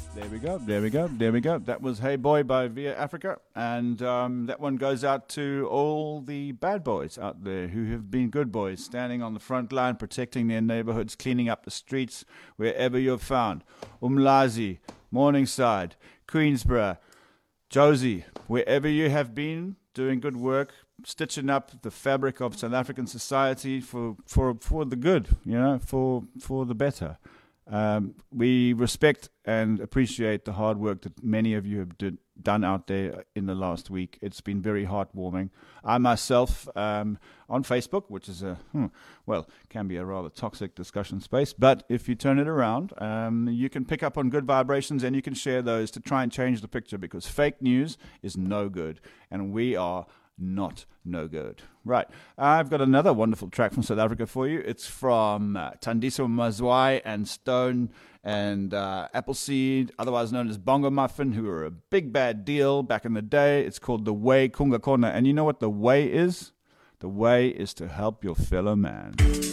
There we go. That was Hey Boy by Via Africa. And that one goes out to all the bad boys out there who have been good boys, standing on the front line, protecting their neighborhoods, cleaning up the streets wherever you're found. Umlazi, Morningside, Queensborough, Josie, wherever you have been, doing good work, stitching up the fabric of South African society for the good, for the better. We respect and appreciate the hard work that many of you have done out there in the last week. It's been very heartwarming. I myself, on Facebook, which is can be a rather toxic discussion space, but if you turn it around, you can pick up on good vibrations and you can share those to try and change the picture, because fake news is no good, and we are not no good. Right. I've got another wonderful track from South Africa for you. It's from Tandiso Mazwai and Stone and Appleseed, otherwise known as Bongo Muffin, who were a big bad deal back in the day. It's called The Way, Kunga Kona. And you know what the way is? The way is to help your fellow man.